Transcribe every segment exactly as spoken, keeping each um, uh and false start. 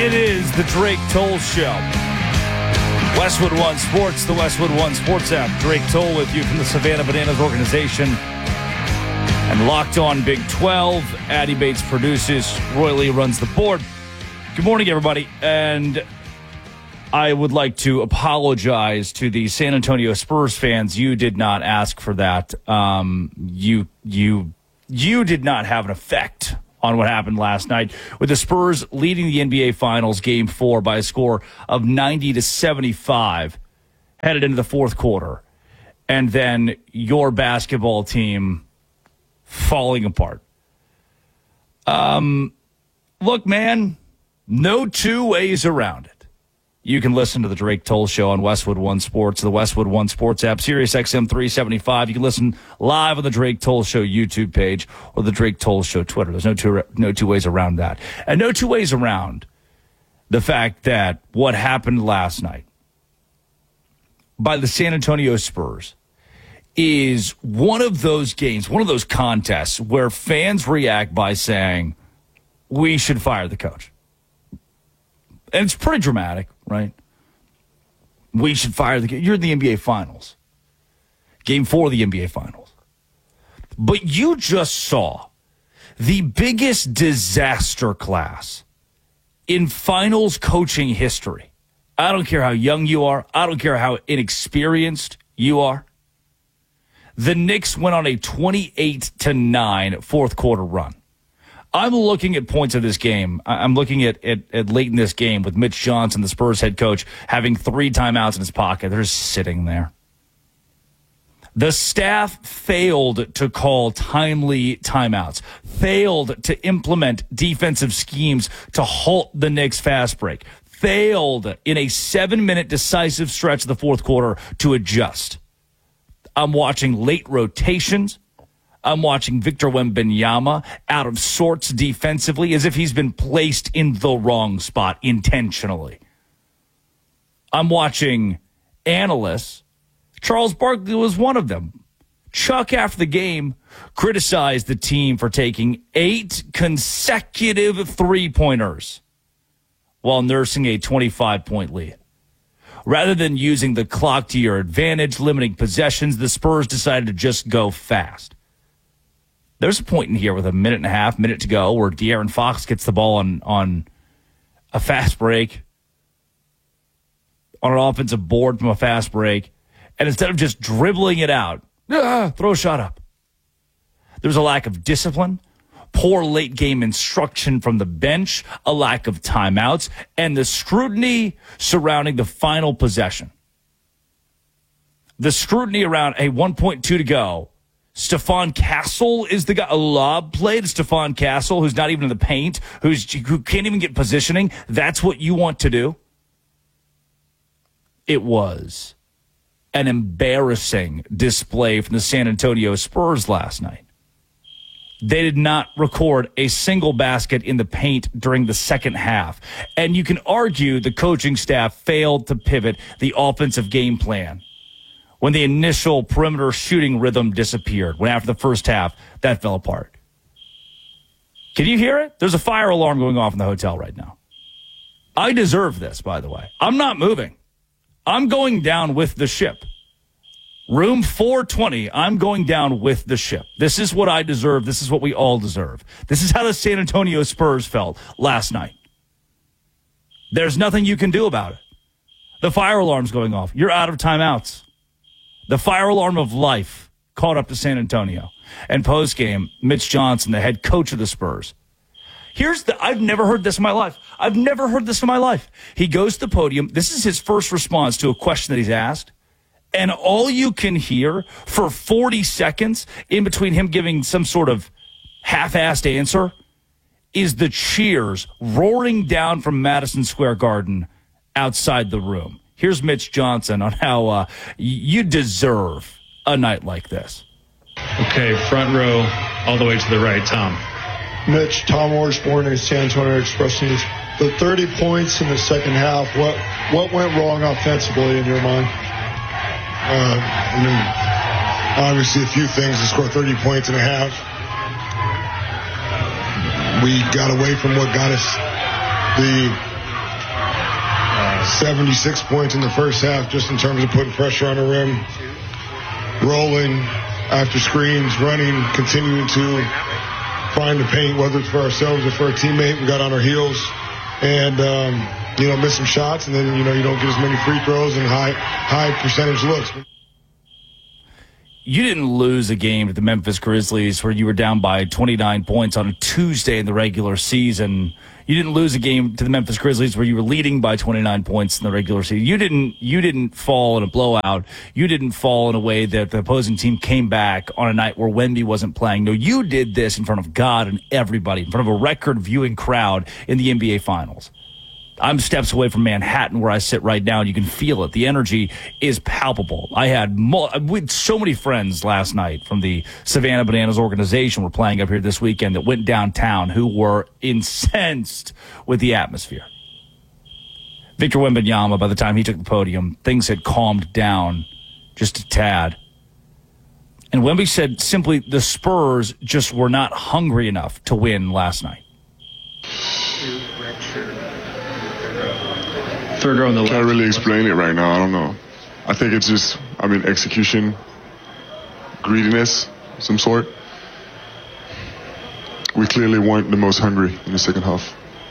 It is the Drake Toll Show. Westwood One Sports, the Westwood One Sports app. Drake Toll with you from the Savannah Bananas organization. And Locked On Big twelve. Addy Bates produces. Roy Lee runs the board. Good morning, everybody. And I would like to apologize to the San Antonio Spurs fans. You did not ask for that. Um, you, you, you did not have an effect on what happened last night, with the Spurs leading the N B A Finals Game Four by a score of ninety to seventy-five, headed into the fourth quarter, and then your basketball team falling apart. Um, look, man, no two ways around it. You can listen to the Drake Toll Show on Westwood One Sports, the Westwood One Sports app, Sirius X M three seventy-five. You can listen live on the Drake Toll Show YouTube page or the Drake Toll Show Twitter. There's no two, no two ways around that. And no two ways around the fact that what happened last night by the San Antonio Spurs is one of those games, one of those contests where fans react by saying, we should fire the coach. And it's pretty dramatic, right? We should fire the... You're in the N B A Finals. Game four of the N B A Finals. But you just saw the biggest disaster class in finals coaching history. I don't care how young you are. I don't care how inexperienced you are. The Knicks went on a twenty-eight to nine fourth quarter run. I'm looking at points of this game. I'm looking at, at, at late in this game with Mitch Johnson, the Spurs head coach, having three timeouts in his pocket. They're just sitting there. The staff failed to call timely timeouts, failed to implement defensive schemes to halt the Knicks' fast break, failed in a seven-minute decisive stretch of the fourth quarter to adjust. I'm watching late rotations. I'm watching Victor Wembanyama out of sorts defensively, as if he's been placed in the wrong spot intentionally. I'm watching analysts. Charles Barkley was one of them. Chuck, after the game, criticized the team for taking eight consecutive three-pointers while nursing a twenty-five point lead. Rather than using the clock to your advantage, limiting possessions, the Spurs decided to just go fast. There's a point in here with a minute and a half, minute to go, where De'Aaron Fox gets the ball on, on a fast break, on an offensive board from a fast break, and instead of just dribbling it out, ah, throw a shot up. There's a lack of discipline, poor late-game instruction from the bench, a lack of timeouts, and the scrutiny surrounding the final possession. The scrutiny around a one point two to go. Stephon Castle is the guy. A lob play to Stephon Castle, who's not even in the paint, who's who can't even get positioning. That's what you want to do? It was an embarrassing display from the San Antonio Spurs last night. They did not record a single basket in the paint during the second half. And you can argue the coaching staff failed to pivot the offensive game plan when the initial perimeter shooting rhythm disappeared, when after the first half, that fell apart. Can you hear it? There's a fire alarm going off in the hotel right now. I deserve this, by the way. I'm not moving. I'm going down with the ship. Room four twenty, I'm going down with the ship. This is what I deserve. This is what we all deserve. This is how the San Antonio Spurs felt last night. There's nothing you can do about it. The fire alarm's going off. You're out of timeouts. The fire alarm of life caught up to San Antonio. And postgame, Mitch Johnson, the head coach of the Spurs. Here's the, I've never heard this in my life. I've never heard this in my life. He goes to the podium. This is his first response to a question that he's asked. And all you can hear for forty seconds in between him giving some sort of half-assed answer is the cheers roaring down from Madison Square Garden outside the room. Here's Mitch Johnson on how uh, you deserve a night like this. Okay, front row, all the way to the right, Tom. Mitch, Tom Osborne of San Antonio Express News. The thirty points in the second half, what what went wrong offensively in your mind? Uh, I mean, obviously a few things to score thirty points and a half. We got away from what got us the seventy-six points in the first half just in terms of putting pressure on the rim, rolling after screens, running, continuing to find the paint, whether it's for ourselves or for a teammate. We got on our heels and, um, you know, miss some shots, and then, you know, you don't get as many free throws and high, high percentage looks. You didn't lose a game to the Memphis Grizzlies where you were down by twenty-nine points on a Tuesday in the regular season. You didn't lose a game to the Memphis Grizzlies where you were leading by twenty-nine points in the regular season. You didn't, you didn't fall in a blowout. You didn't fall in a way that the opposing team came back on a night where Wemby wasn't playing. No, you did this in front of God and everybody, in front of a record viewing crowd in the N B A Finals. I'm steps away from Manhattan where I sit right now, and you can feel it. The energy is palpable. I had, mo- we had so many friends last night from the Savannah Bananas organization we're playing up here this weekend that went downtown who were incensed with the atmosphere. Victor Wembanyama, by the time he took the podium, things had calmed down just a tad. And Wemby said simply the Spurs just were not hungry enough to win last night. Third row on the left. Can't really explain it right now. I don't know. I think it's just, I mean, execution, greediness, some sort. We clearly weren't the most hungry in the second half.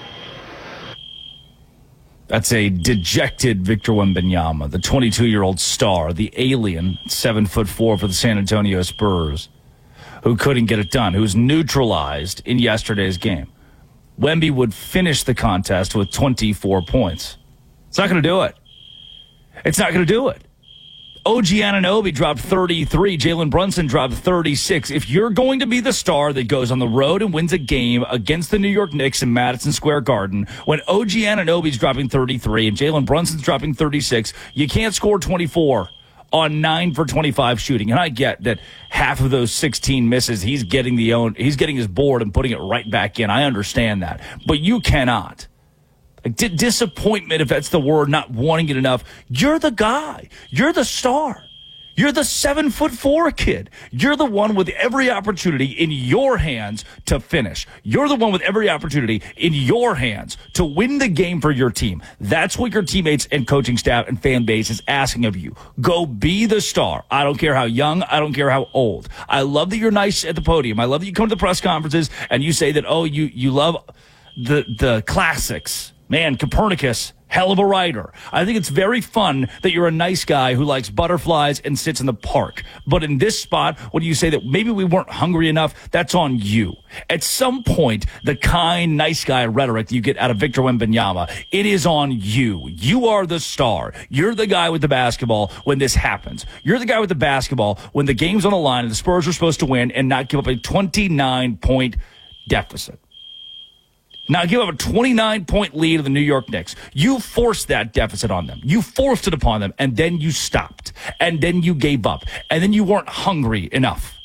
That's a dejected Victor Wembanyama, the twenty-two-year-old star, the alien, seven foot four for the San Antonio Spurs, who couldn't get it done, who was neutralized in yesterday's game. Wemby would finish the contest with twenty-four points. It's not going to do it. It's not going to do it. O G Anunoby dropped thirty-three. Jalen Brunson dropped thirty-six. If you're going to be the star that goes on the road and wins a game against the New York Knicks in Madison Square Garden, when O G Anunoby's dropping thirty-three and Jalen Brunson's dropping thirty-six, you can't score twenty-four on nine for twenty-five shooting. And I get that half of those sixteen misses, he's getting the own, he's getting his board and putting it right back in. I understand that. But you cannot. Like, d- disappointment, if that's the word, not wanting it enough. You're the guy. You're the star. You're the seven foot four kid. You're the one with every opportunity in your hands to finish. You're the one with every opportunity in your hands to win the game for your team. That's what your teammates and coaching staff and fan base is asking of you. Go be the star. I don't care how young. I don't care how old. I love that you're nice at the podium. I love that you come to the press conferences and you say that, oh, you, you love the, the classics. Man, Copernicus, hell of a writer. I think it's very fun that you're a nice guy who likes butterflies and sits in the park. But in this spot, when you say that maybe we weren't hungry enough, that's on you. At some point, the kind, nice guy rhetoric that you get out of Victor Wembanyama, it is on you. You are the star. You're the guy with the basketball when this happens. You're the guy with the basketball when the game's on the line and the Spurs are supposed to win and not give up a twenty-nine point deficit. Now, give up a twenty-nine point lead to the New York Knicks. You forced that deficit on them. You forced it upon them, and then you stopped. And then you gave up. And then you weren't hungry enough.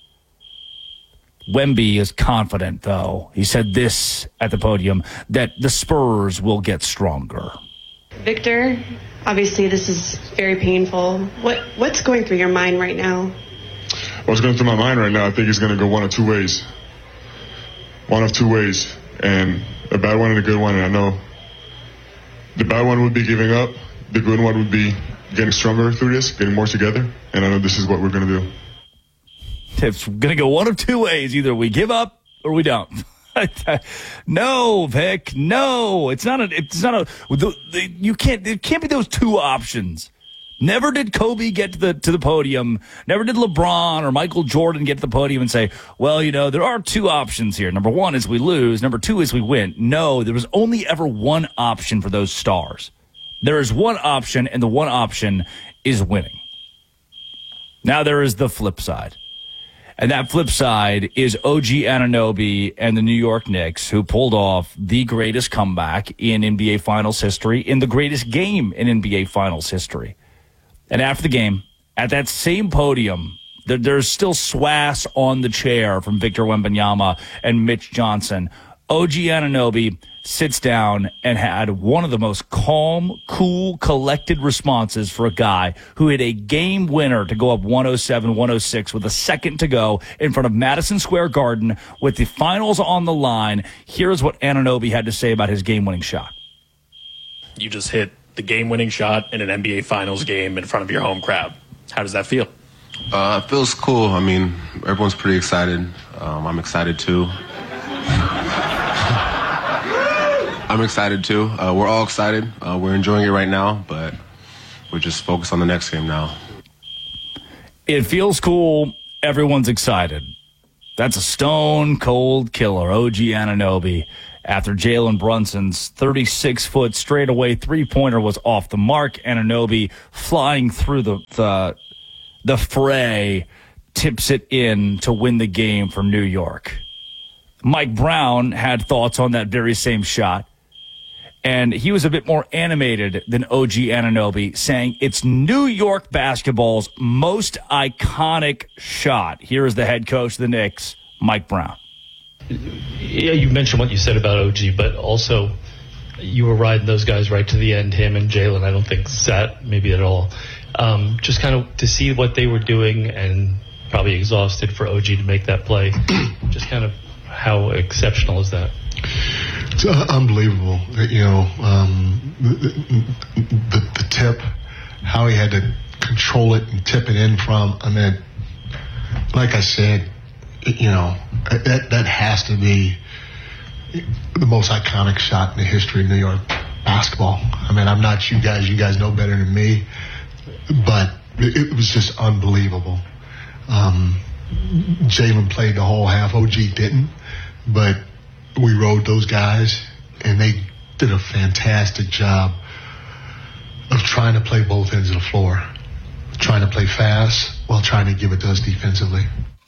Wemby is confident, though. He said this at the podium, that the Spurs will get stronger. Victor, obviously this is very painful. What What's going through your mind right now? What's going through my mind right now, I think it's going to go one of two ways. One of two ways. And a bad one and a good one. And I know the bad one would be giving up. The good one would be getting stronger through this, getting more together. And I know this is what we're going to do. It's going to go one of two ways. Either we give up or we don't. No, Vic. No, it's not a, it's not a, the, the, you can't, it can't be those two options. Never did Kobe get to the to the podium. Never did LeBron or Michael Jordan get to the podium and say, well, you know, there are two options here. Number one is we lose. Number two is we win. No, there was only ever one option for those stars. There is one option, and the one option is winning. Now there is the flip side. And that flip side is O G Anunoby and the New York Knicks, who pulled off the greatest comeback in N B A Finals history, in the greatest game in N B A Finals history. And after the game, at that same podium, there, there's still swass on the chair from Victor Wembanyama and Mitch Johnson. O G Anunoby sits down and had one of the most calm, cool, collected responses for a guy who hit a game winner to go up one oh seven one oh six with a second to go in front of Madison Square Garden with the finals on the line. Here's what Anunoby had to say about his game-winning shot. You just hit the game-winning shot in an N B A Finals game in front of your home crowd. How does that feel? Uh, it feels cool. I mean, everyone's pretty excited. Um, I'm excited too. I'm excited too. Uh, we're all excited. Uh, we're enjoying it right now, but we're just focused on the next game now. It feels cool. Everyone's excited. That's a stone-cold killer, O G Anunoby, after Jalen Brunson's thirty-six-foot straightaway three-pointer was off the mark. Anunoby flying through the, the the fray tips it in to win the game for New York. Mike Brown had thoughts on that very same shot, and he was a bit more animated than O G Anunoby, saying it's New York basketball's most iconic shot. Here is the head coach of the Knicks, Mike Brown. Yeah, you mentioned what you said about O G, but also you were riding those guys right to the end, him and Jalen. I don't think sat maybe at all. Um, just kind of to see what they were doing and probably exhausted for O G to make that play. Just kind of how exceptional is that? It's uh, unbelievable. You know, um, the, the, the tip, how he had to control it and tip it in from. I mean, like I said, you know, that that has to be the most iconic shot in the history of New York basketball. I mean, I'm not you guys. You guys know better than me. But it, it was just unbelievable. Um, Jalen played the whole half. O G didn't. But we rode those guys, and they did a fantastic job of trying to play both ends of the floor, trying to play fast while trying to give it to us defensively.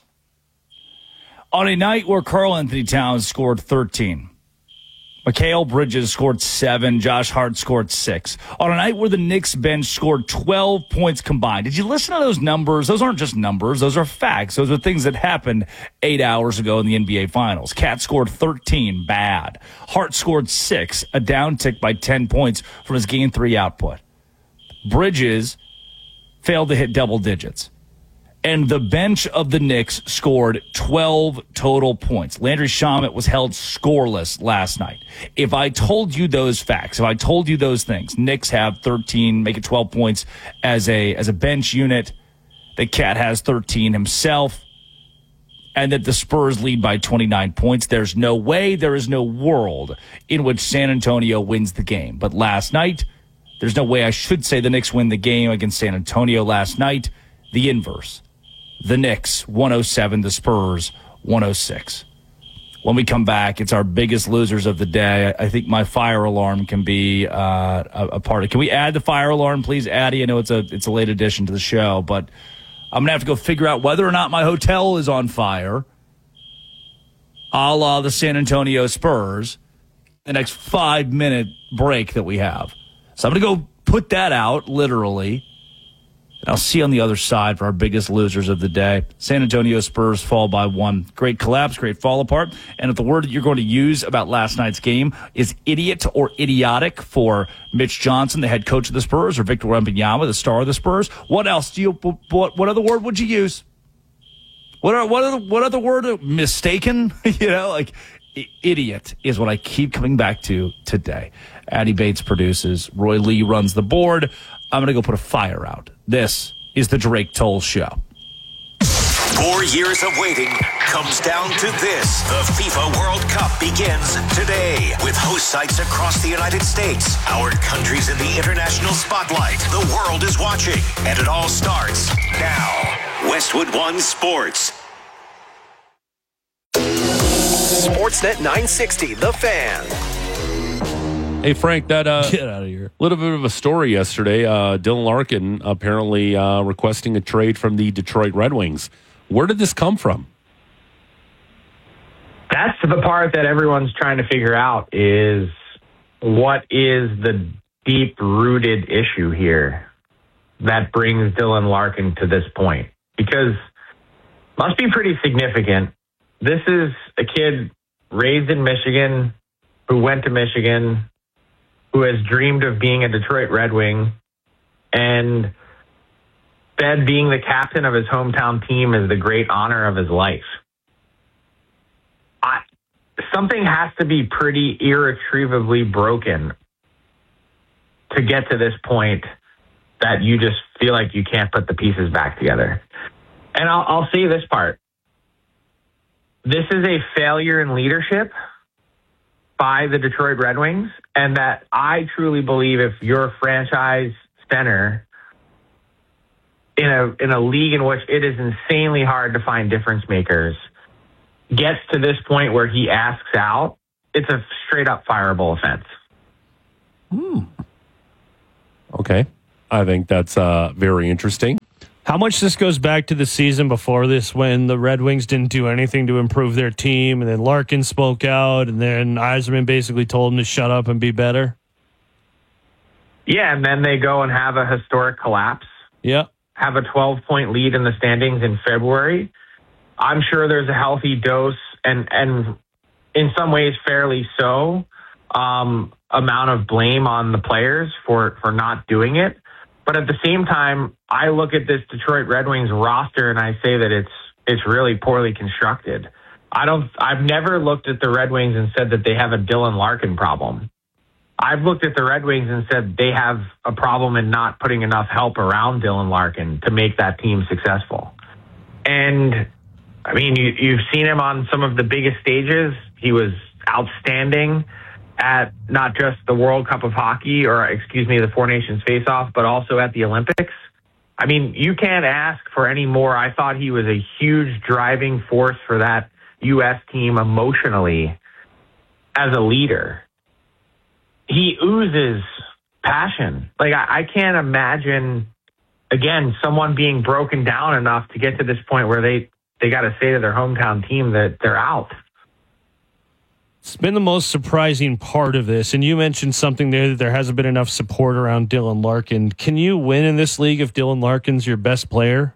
On a night where Karl Anthony Towns scored thirteen, Mikal Bridges scored seven, Josh Hart scored six. On a night where the Knicks bench scored twelve points combined. Did you listen to those numbers? Those aren't just numbers. Those are facts. Those are things that happened eight hours ago in the N B A Finals. Cat scored thirteen, bad. Hart scored six, a downtick by ten points from his game three output. Bridges failed to hit double digits. And the bench of the Knicks scored twelve total points. Landry Shamet was held scoreless last night. If I told you those facts, if I told you those things, Knicks have thirteen, make it twelve points as a as a bench unit. The Cat has thirteen himself. And that the Spurs lead by twenty-nine points. There's no way, there is no world in which San Antonio wins the game. But last night, there's no way I should say the Knicks win the game against San Antonio last night. The inverse. The Knicks, one oh seven, the Spurs, one oh six. When we come back, it's our biggest losers of the day. I think my fire alarm can be uh, a, a part of it. Can we add the fire alarm, please, Addie? I know it's a it's a late addition to the show, but I'm going to have to go figure out whether or not my hotel is on fire, a la the San Antonio Spurs, the next five-minute break that we have. So I'm going to go put that out, literally. And I'll see you on the other side for our biggest losers of the day. San Antonio Spurs fall by one. Great collapse, great fall apart. And if the word that you're going to use about last night's game is idiot or idiotic for Mitch Johnson, the head coach of the Spurs, or Victor Wembanyama, the star of the Spurs, what else do you, what, what other word would you use? What are, what other, what other word? Mistaken? you know, like idiot is what I keep coming back to today. Addie Bates produces. Roy Lee runs the board. I'm going to go put a fire out. This is the Drake Toll Show. Four years of waiting comes down to this. The FIFA World Cup begins today with host sites across the United States. Our country's in the international spotlight. The world is watching, and it all starts now. Westwood One Sports. Sportsnet nine sixty, The Fan. Hey, Frank, that uh, Get out of here. little bit of a story yesterday. Uh, Dylan Larkin apparently uh, requesting a trade from the Detroit Red Wings. Where did this come from? That's the part that everyone's trying to figure out is what is the deep-rooted issue here that brings Dylan Larkin to this point? Because it must be pretty significant. This is a kid raised in Michigan who went to Michigan, who has dreamed of being a Detroit Red Wing, and said being the captain of his hometown team is the great honor of his life. I, something has to be pretty irretrievably broken to get to this point that you just feel like you can't put the pieces back together. And I'll, I'll say this part. This is a failure in leadership by the Detroit Red Wings, and that I truly believe if you're a franchise center in a in a league in which it is insanely hard to find difference makers, gets to this point where he asks out, it's a straight up fireable offense. Hmm. Okay. I think that's uh, very interesting. How much this goes back to the season before this when the Red Wings didn't do anything to improve their team, and then Larkin spoke out, and then Yzerman basically told him to shut up and be better? Yeah, and then they go and have a historic collapse. Yeah. Have a twelve-point lead in the standings in February. I'm sure there's a healthy dose, and, and in some ways fairly so, um, amount of blame on the players for, for not doing it. But at the same time, I look at this Detroit Red Wings roster and I say that it's it's really poorly constructed. I don't. I've never looked at the Red Wings and said that they have a Dylan Larkin problem. I've looked at the Red Wings and said they have a problem in not putting enough help around Dylan Larkin to make that team successful. And I mean, you, you've seen him on some of the biggest stages. He was outstanding at not just the World Cup of Hockey, or excuse me, the Four Nations Face-Off, but also at the Olympics. I mean, you can't ask for any more. I thought he was a huge driving force for that U S team emotionally as a leader. He oozes passion. Like, I, I can't imagine, again, someone being broken down enough to get to this point where they, they got to say to their hometown team that they're out. It's been the most surprising part of this, and you mentioned something there that there hasn't been enough support around Dylan Larkin. Can you win in this league if Dylan Larkin's your best player?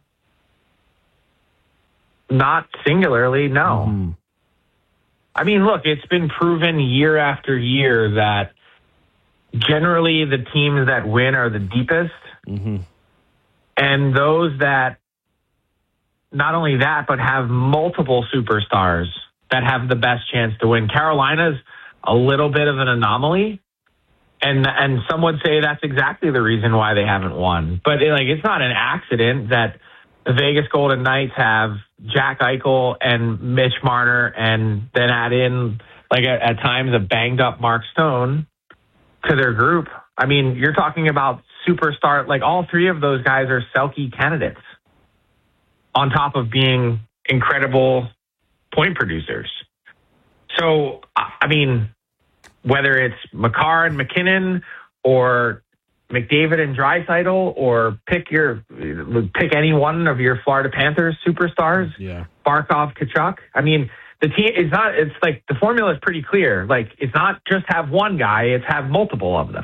Not singularly, no. Mm-hmm. I mean, look, it's been proven year after year that generally the teams that win are the deepest, mm-hmm. and those that not only that, but have multiple superstars that have the best chance to win. Carolina's a little bit of an anomaly, and and some would say that's exactly the reason why they haven't won. But it, like, it's not an accident that the Vegas Golden Knights have Jack Eichel and Mitch Marner, and then add in, like, at, at times a banged up Mark Stone to their group. I mean, you're talking about superstar, like all three of those guys are Selke candidates on top of being incredible point producers. So, I mean, whether it's Makar and McKinnon or McDavid and Draisaitl, or pick your pick any one of your Florida Panthers superstars, yeah, Barkov, Tkachuk. I mean, the team is not. It's like the formula is pretty clear. Like, it's not just have one guy; it's have multiple of them.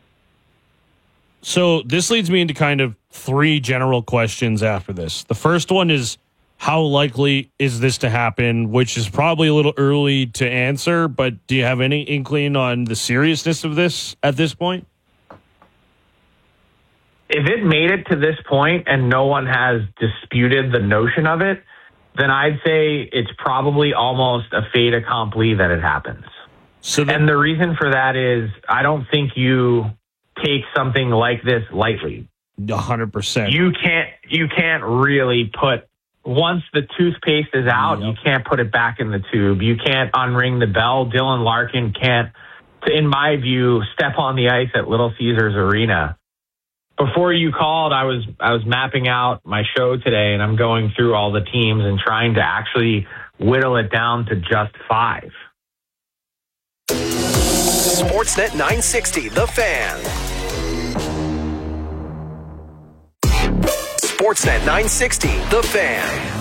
So this leads me into kind of three general questions after this. The first one is, how likely is this to happen? Which is probably a little early to answer, but do you have any inkling on the seriousness of this at this point? If it made it to this point and no one has disputed the notion of it, then I'd say it's probably almost a fait accompli that it happens. So then, and the reason for that is I don't think you take something like this lightly. one hundred percent. You can't, you can't really put, once the toothpaste is out, yep. you can't put it back in the tube. You can't unring the bell. Dylan Larkin can't, in my view, step on the ice at Little Caesars Arena. Before you called, I was I was mapping out my show today, and I'm going through all the teams and trying to actually whittle it down to just five. Sportsnet nine sixty, The Fan. Sportsnet nine sixty, The Fan.